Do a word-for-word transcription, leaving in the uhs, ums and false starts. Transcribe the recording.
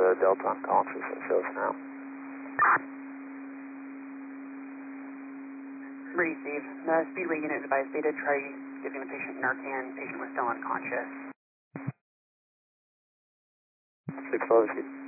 the Delta on call system shows now. Received. The Speedway unit advised me to try giving the patient Narcan. Patient was still unconscious. six eleven,